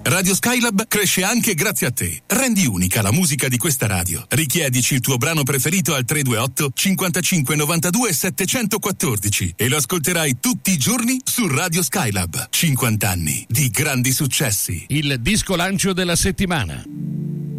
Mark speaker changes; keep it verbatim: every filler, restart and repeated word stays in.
Speaker 1: Radio Skylab cresce anche grazie a te. Rendi unica la musica di questa radio. Richiedici il tuo brano preferito al tre due otto cinquantacinque novantadue settecentoquattordici e lo ascolterai tutti i giorni su Radio Skylab. cinquanta anni di grandi successi.
Speaker 2: Il disco lancio della settimana.